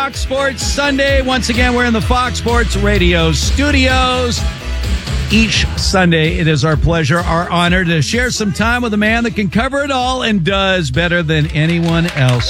Fox Sports Sunday. Once again, we're in the Fox Sports Radio studios. Each Sunday, it is our pleasure, our honor to share some time with a man that can cover it all and does better than anyone else.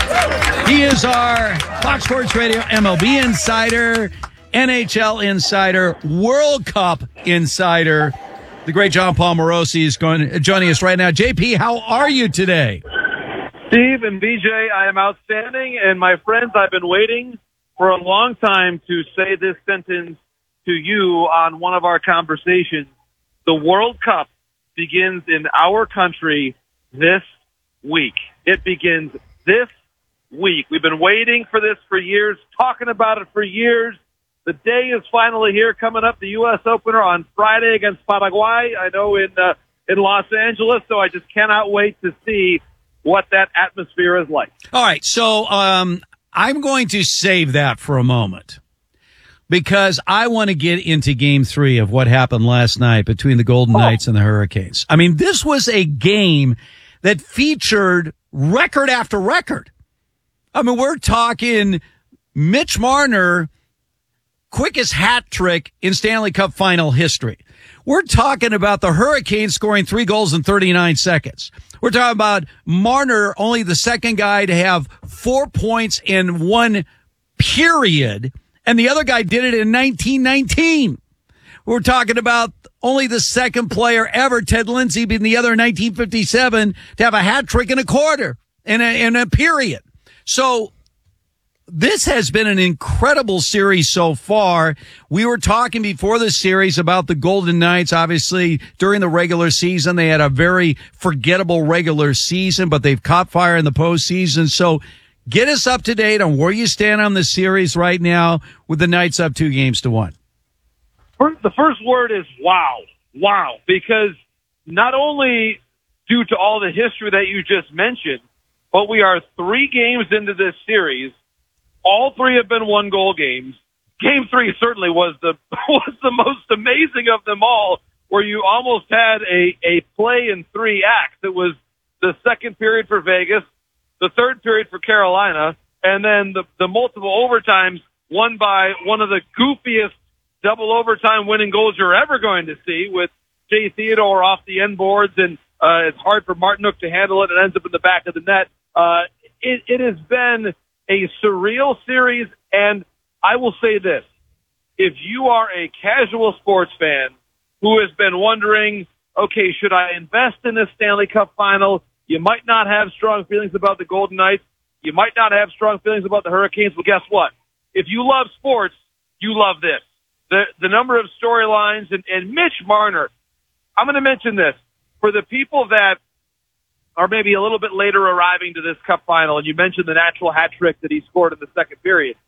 He is our Fox Sports Radio MLB insider, NHL insider, World Cup insider. The great John Paul Morosi is joining us right now. JP, how are you today? Steve and BJ, I am outstanding. And my friends, I've been waiting for a long time to say this sentence to you on one of our conversations. The World Cup begins in our country this week. It begins this week. We've been waiting for this for years, talking about it for years. The day is finally here, coming up, the U.S. opener on Friday against Paraguay. I know in Los Angeles, so I just cannot wait to see what that atmosphere is like. All right, so I'm going to save that for a moment because I want to get into Game 3 of what happened last night between the Golden Knights and the Hurricanes. I mean, this was a game that featured record after record. I mean, we're talking Mitch Marner, quickest hat trick in Stanley Cup final history. We're talking about the Hurricanes scoring 3 goals in 39 seconds. We're talking about Marner, only the second guy to have 4 points in one period, and the other guy did it in 1919. We're talking about only the second player ever, Ted Lindsay, being the other in 1957, to have a hat trick in a quarter, in a period. So this has been an incredible series so far. We were talking before the series about the Golden Knights. Obviously, during the regular season, they had a very forgettable regular season, but they've caught fire in the postseason. So get us up to date on where you stand on the series right now with the Knights up 2-1. The first word is wow. Wow. Because not only due to all the history that you just mentioned, but we are 3 games into this series. All 3 have been 1-goal games. Game 3 certainly was the most amazing of them all, where you almost had a play in 3 acts. It was the second period for Vegas, the third period for Carolina, and then the multiple overtimes won by one of the goofiest double overtime winning goals you're ever going to see, with Jay Theodore off the end boards, and it's hard for Martinook to handle it. It ends up in the back of the net. It has been a surreal series, and I will say this. If you are a casual sports fan who has been wondering, okay, should I invest in this Stanley Cup final? You might not have strong feelings about the Golden Knights. You might not have strong feelings about the Hurricanes. Well, guess what? If you love sports, you love this. The number of storylines, and Mitch Marner, I'm going to mention this. For the people that are maybe a little bit later arriving to this Cup final, and you mentioned the natural hat trick that he scored in the second period.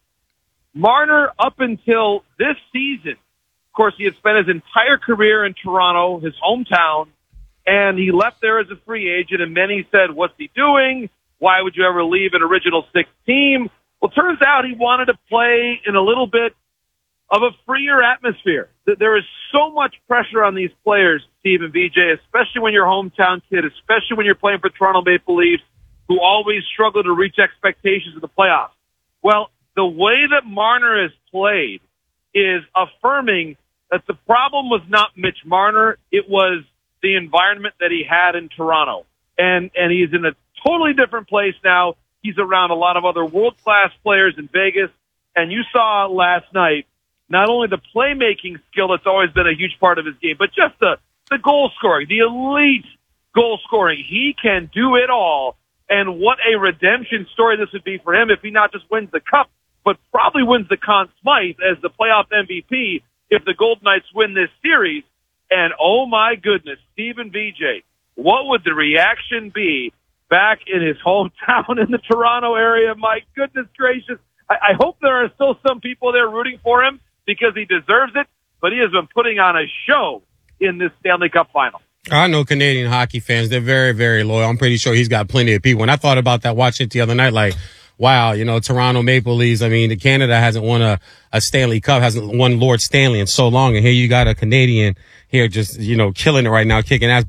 Marner, up until this season, of course, he had spent his entire career in Toronto, his hometown, and he left there as a free agent, and many said, what's he doing? Why would you ever leave an original 6 team? Well, turns out he wanted to play in a little bit of a freer atmosphere. There is so much pressure on these players, Steve and BJ, especially when you're a hometown kid, especially when you're playing for Toronto Maple Leafs, who always struggle to reach expectations in the playoffs. Well, the way that Marner has played is affirming that the problem was not Mitch Marner, it was the environment that he had in Toronto. And he's in a totally different place now. He's around a lot of other world-class players in Vegas. And you saw last night, not only the playmaking skill that's always been a huge part of his game, but just the goal scoring, the elite goal scoring. He can do it all. And what a redemption story this would be for him if he not just wins the Cup, but probably wins the Conn Smythe as the playoff MVP if the Golden Knights win this series. And oh my goodness, Stephen BJ, what would the reaction be back in his hometown in the Toronto area? My goodness gracious. I hope there are still some people there rooting for him, because he deserves it, but he has been putting on a show in this Stanley Cup final. I know Canadian hockey fans, they're very, very loyal. I'm pretty sure he's got plenty of people. And I thought about that watching it the other night, like, wow, Toronto Maple Leafs, I mean, Canada hasn't won a Stanley Cup, hasn't won Lord Stanley in so long, and here you got a Canadian here just, killing it right now, kicking ass.